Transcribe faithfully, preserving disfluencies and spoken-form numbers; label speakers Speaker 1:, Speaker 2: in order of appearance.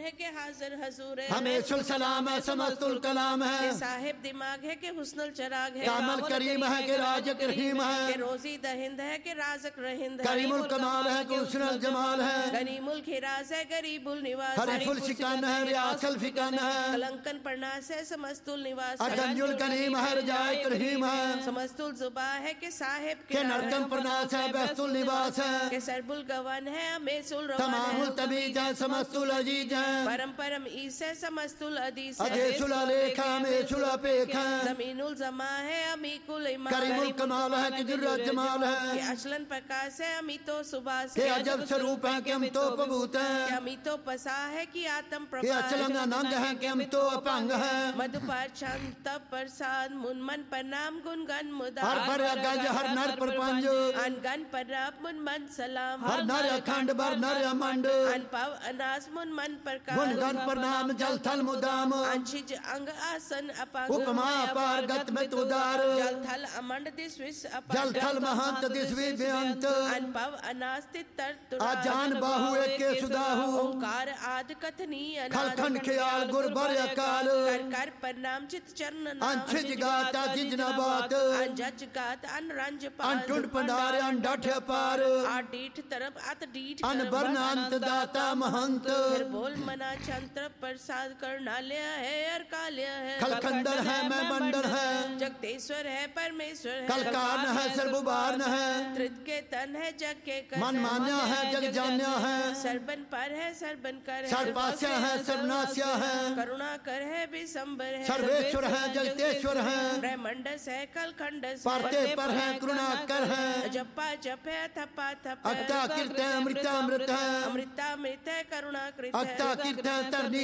Speaker 1: ہے کہ حاضر حضور ہے،
Speaker 2: ہمیں السلام ہے سمست الکلام
Speaker 1: کہ
Speaker 2: ہے،
Speaker 1: صاحب دماغ ہے کہ حسن الچراغ ہے،
Speaker 2: کامل کریم ہے کہ راجک رحیم
Speaker 1: کہ
Speaker 2: ہے،
Speaker 1: روزی دہند ہے کہ رازق رہند ہے،
Speaker 2: کریم الکمال ہے کہ حسن الجمال ہے،
Speaker 1: غنیم الخراز ہے غریب النواز،
Speaker 2: حریف الشکن ہے ریاض الفکن ہے،
Speaker 1: کلنکن پرناس ہے سمست النواس،
Speaker 2: اگنج الکریم ہے رجائے کریم ہے،
Speaker 1: سمست الزبا ہے کہ صاحب
Speaker 2: کہ نرکم پرناس ہے بیست النواس ہے،
Speaker 1: کہ سرب الگوان ہے امیس الروان
Speaker 2: تمام
Speaker 1: ہے،
Speaker 2: التمیج ہے سمست العجیج ہے،
Speaker 1: پرم پرم عیس ہے سمست العدیس ہے،
Speaker 2: ادیس العلیکھ ہے امیس العپیکھ ہے،
Speaker 1: زمین الزما ہے امیک الایمان،
Speaker 2: کریم الکمال ہے کہ جرت جمال
Speaker 1: کہ
Speaker 2: ہے،
Speaker 1: اشلن پرکاس ہے امیتو سباس
Speaker 2: کہ عجب سروپ ہے کہ ہم تو پبوت
Speaker 1: کہ
Speaker 2: ہیں،
Speaker 1: امیتو پسا ہے کہ آتم
Speaker 2: کہ
Speaker 1: پرپا
Speaker 2: اچلنگ ننگ ہے کہ ہم تو اپنگ ہیں،
Speaker 1: مدھپار چھند تپ پرساد من من پرنام گن گن مدا،
Speaker 2: ہر بر گج ہر نر پر پنج،
Speaker 1: ان گن پراب من من سلام،
Speaker 2: ہر نر اکھنڈ بر نر امنڈ،
Speaker 1: ان پاو اناس من من پرکار،
Speaker 2: گن گن پر نام جل تھل مدام،
Speaker 1: ان شج انگ آسن اپنگ،
Speaker 2: اپما اپار گت میں تو دار،
Speaker 1: جل تھل امنڈ دس وس اپنگ،
Speaker 2: جل تھل مہنت دسوی بےانت،
Speaker 1: ان پاو اناس تتر
Speaker 2: آجان باہو ایک کے سداہو،
Speaker 1: اوکار آد کتنی
Speaker 2: کھل
Speaker 1: اناد،
Speaker 2: کھنڈ خیال گر بر اکال،
Speaker 1: کر کر پرنام چت چرن
Speaker 2: ان
Speaker 1: نام،
Speaker 2: چھج گاتا جج نبات،
Speaker 1: ان جج گات ان رنج
Speaker 2: ان
Speaker 1: پال،
Speaker 2: ٹنڈ پنڈار ان ڈٹ پار،
Speaker 1: آ ڈیٹھ طرف ات ڈیٹھ
Speaker 2: ان
Speaker 1: طرف،
Speaker 2: برن انت داتا مہنت،
Speaker 1: پھر بول منا چنتر پرساد کرنا لیا ہے اور کا لیا ہے،
Speaker 2: کھل کھنڈر ہے میں منڈر ہے،
Speaker 1: جگتیشور ہے پرمیشور ہے،
Speaker 2: کلکار نہ ہے سرببار نہ ہے،
Speaker 1: ترت کے تن ہے جگ کے کر،
Speaker 2: من مانیا ہے جگ جانیا ہے،
Speaker 1: سربن پر ہے سربن کر ہے،
Speaker 2: سرپاسیا ہے سرناسیا ہے،
Speaker 1: کرونا کر ہے بسمبر ہے،
Speaker 2: سرویشور ہے جگتیشور ہے،
Speaker 1: برہمنڈس ہے کل کھنڈس
Speaker 2: پارتے پر ہے کرونا کر ہے،
Speaker 1: جپا جپ ہے تھپا تھپ ہے،
Speaker 2: اکتا کرت ہے امرتا امرت ہے،
Speaker 1: امرتا امرت ہے کرونا کرت ہے،
Speaker 2: اکتا کرت ہے ترنی